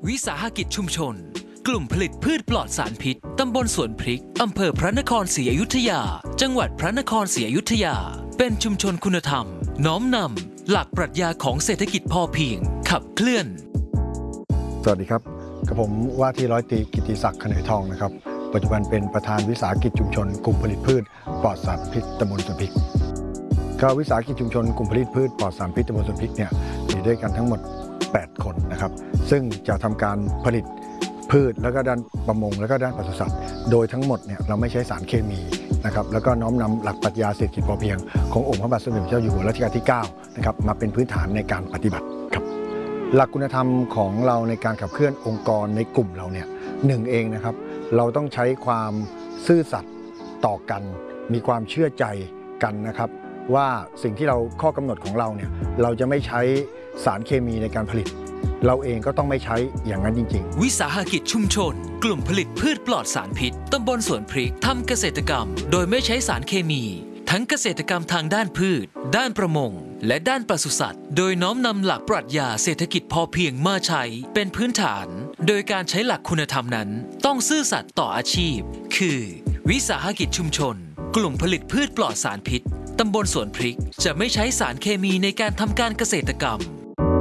วิสาหกิจชุมชนกลุ่มผลิตพืชปลอดสารพิษตำบลสวนพริกอำเภอพระนครศรีอยุธยาจังหวัดพระนครศรีอยุธยาเป็นชุมชนคุณธรรมน้อมนำหลักปรัชญาของเศรษฐกิจพอเพียงขับเคลื่อนสวัสดีครับกับผมว่าที่ร้อยตรีกิติศักดิ์ขนยทองนะครับปัจจุบันเป็นประธานวิสาหกิจชุมชนกลุ่มผลิตพืชปลอดสารพิษตำบลสวนพริกก็วิสาหกิจชุมชนกลุ่มผลิตพืชปลอดสารพิษตำบลสวนพริกเนี่ยมีด้วยกันทั้งหมด8 คนนะครับซึ่งจะทำการผลิตพืชแล้วก็ด้านประมงแล้วก็ด้านปศุสัตว์โดยทั้งหมดเนี่ยเราไม่ใช้สารเคมีนะครับแล้วก็น้อมนำหลักปรัชญาเศรษฐกิจพอเพียงขององค์พระบาทสมเด็จพระเจ้าอยู่หัวรัชกาลที่9นะครับมาเป็นพื้นฐานในการปฏิบัติครับหลักคุณธรรมของเราในการขับเคลื่อนองค์กรในกลุ่มเราเนี่ยเองนะครับเราต้องใช้ความซื่อสัตย์ต่อกันมีความเชื่อใจกันนะครับว่าสิ่งที่เราข้อกำหนดของเราเนี่ยเราจะไม่ใช้สารเคมีในการผลิตเราเองก็ต้องไม่ใช้อย่างนั้นจริงๆวิสาหกิจชุมชนกลุ่มผลิตพืชปลอดสารพิษตำบลสวนพริกทำเกษตรกรรมโดยไม่ใช้สารเคมีทั้งเกษตรกรรมทางด้านพืชด้านประมงและด้านปศุสัตว์โดยน้อมนำหลักปรัชญาเศรษฐกิจพอเพียงมาใช้เป็นพื้นฐานโดยการใช้หลักคุณธรรมนั้นต้องซื่อสัตย์ต่ออาชีพคือวิสาหกิจชุมชนกลุ่มผลิตพืชปลอดสารพิษตำบลสวนพริกจะไม่ใช้สารเคมีในการทำการเกษตรกรรม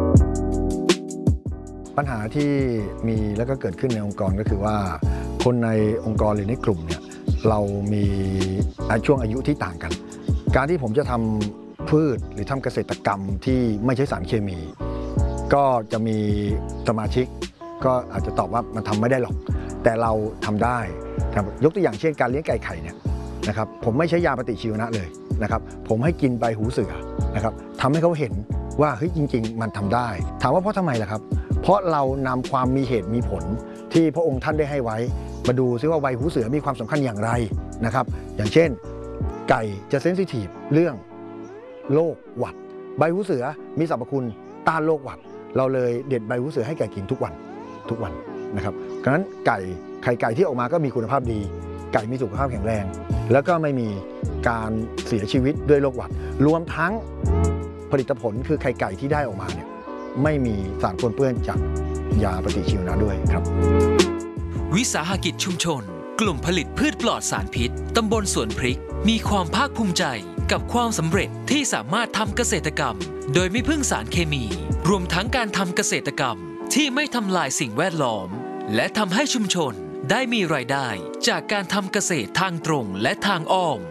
ปัญหาที่มีแล้วก็เกิดขึ้นในองค์กรก็คือว่าคนในองค์กรหรือในกลุ่มเนี่ยเรามีช่วงอายุที่ต่างกันการที่ผมจะทำพืชหรือทำเกษตรกรรมที่ไม่ใช้สารเคมี ก็จะมีสมาชิกก็อาจจะตอบว่ามันทำไม่ได้หรอกแต่เราทำได้ครับยกตัวอย่างเช่นการเลี้ยงไก่ไข่เนี่ยนะครับผมไม่ใช้ยาปฏิชีวนะเลยนะครับผมให้กินใบหูเสือนะครับทำให้เขาเห็นว่าเฮ้ยจริงๆมันทำได้ถามว่าเพราะทำไมล่ะครับเพราะเรานำความมีเหตุมีผลที่พระองค์ท่านได้ให้ไว้มาดูซิว่าใบหูเสือมีความสำคัญอย่างไรนะครับอย่างเช่นไก่จะเซนซิทีฟเรื่องโรคหวัดใบหูเสือมีสรรพคุณต้านโรคหวัดเราเลยเด็ดใบหูเสือให้ไก่กินทุกวันนะครับเพราะฉะนั้นไก่ไข่ไก่ที่ออกมาก็มีคุณภาพดีไก่มีสุขภาพแข็งแรงแล้วก็ไม่มีการเสียชีวิตด้วยโรคหวัดรวมทั้งผลิตผลคือไข่ไก่ที่ได้ออกมาเนี่ยไม่มีสารปนเปื้อนจากยาปฏิชีวนะด้วยครับวิสาหกิจชุมชนกลุ่มผลิตพืชปลอดสารพิษตำบลสวนพริกมีความภาคภูมิใจกับความสำเร็จที่สามารถทำเกษตรกรรมโดยไม่พึ่งสารเคมีรวมทั้งการทำเกษตรกรรมที่ไม่ทำลายสิ่งแวดล้อมและทำให้ชุมชนได้มีรายได้จากการทำเกษตรทางตรงและทางอ้อม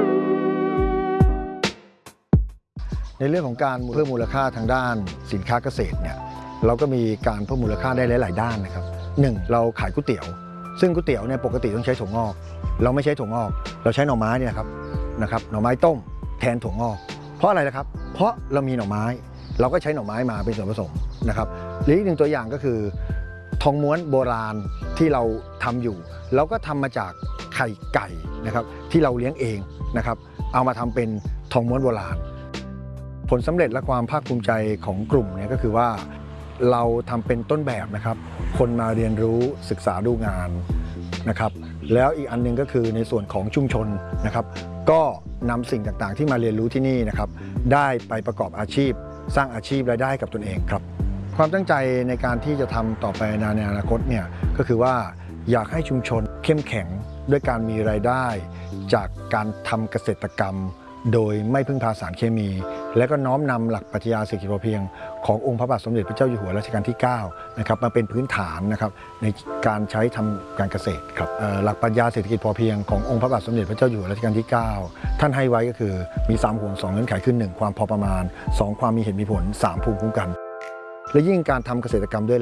ในเรื่องของการเพิ่มมูลค่าทางด้านสินค้าเกษตรเนี่ยเราก็มีการเพิ่มมูลค่าได้หลายๆด้านนะครับ1เราขายก๋วยเตี๋ยวซึ่งก๋วยเตี๋ยวเนี่ยปกติต้องใช้ถั่วงอกเราไม่ใช้ถั่วงอกเราใช้หน่อไม้เนี่ยนะครับหน่อไม้ต้มแทนถั่วงอกเพราะอะไรนะครับเพราะเรามีหน่อไม้เราก็ใช้หน่อไม้มาเป็นส่วนผสมนะครับหรืออีกหนึ่งตัวอย่างก็คือทองม้วนโบราณที่เราทำอยู่เราก็ทำมาจากไข่ไก่นะครับที่เราเลี้ยงเองนะครับเอามาทำเป็นทองม้วนโบราณผลสำเร็จและความภาคภูมิใจของกลุ่มเนี่ยก็คือว่าเราทำเป็นต้นแบบนะครับคนมาเรียนรู้ศึกษาดูงานนะครับแล้วอีกอันนึงก็คือในส่วนของชุมชนนะครับก็นำสิ่งต่างๆที่มาเรียนรู้ที่นี่นะครับได้ไปประกอบอาชีพสร้างอาชีพรายได้กับตนเองครับความตั้งใจในการที่จะทำต่อไปในอนาคตเนี่ยก็คือว่าอยากให้ชุมชนเข้มแข็งด้วยการมีรายได้จากการทำเกษตรกรรมโดยไม่พึ่งพาสารเคมีและก็น้อมนำหลักปรัชญาเศรษฐกิจพอเพียงขององค์พระบาทสมเด็จพระเจ้าอยู่หัวรัชกาลที่9นะครับมาเป็นพื้นฐานนะครับในการใช้ทำการเกษตรครับหลักปรัชญาเศรษฐกิจพอเพียงขององค์พระบาทสมเด็จพระเจ้าอยู่หัวรัชกาลที่9ท่านให้ไว้ก็คือมี3ห่วง2เงื่อนไขคือ1ความพอประมาณ2ความมีเหตุมีผล3ภูมิคุ้มกันและยิ่งการทำเกษตรกรรมด้วย